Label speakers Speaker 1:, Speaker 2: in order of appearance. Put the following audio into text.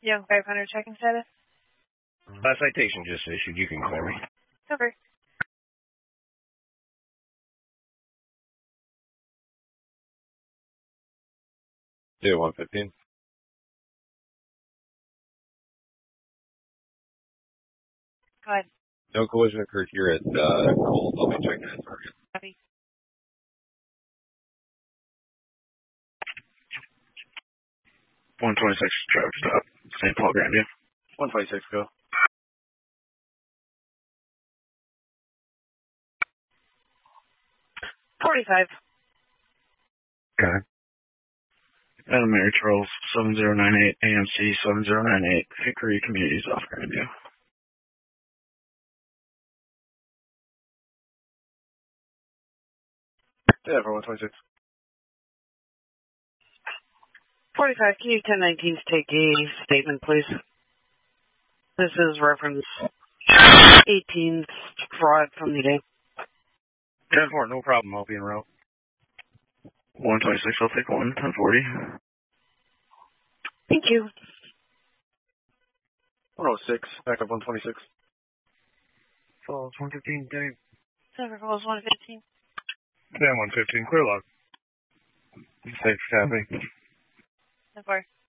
Speaker 1: Young 500 checking status.
Speaker 2: Citation just issued. You can clear me.
Speaker 1: Okay.
Speaker 3: Yeah, 115.
Speaker 1: Go ahead.
Speaker 3: No collision occurred here at Coles. I'll be checking that target.
Speaker 1: Copy.
Speaker 4: 126 traffic stop. St. Paul Grandview.
Speaker 2: 126, go.
Speaker 1: $45.
Speaker 4: Okay. Adam Mary Charles, 7098 AMC 7098 Hickory Communities off Grandview.
Speaker 2: Yeah, for 126.
Speaker 1: 45, can you 1019 take a statement, please? This is reference 18 fraud from the day.
Speaker 2: 10-4, no problem. I'll be en route.
Speaker 4: 126, I'll take 1, 1040.
Speaker 1: Thank you.
Speaker 2: 106, back up 126.
Speaker 4: Falls 115, Dave.
Speaker 1: Silver Falls 115.
Speaker 4: Yeah, 115, clear log. Safe, copy.
Speaker 1: So far.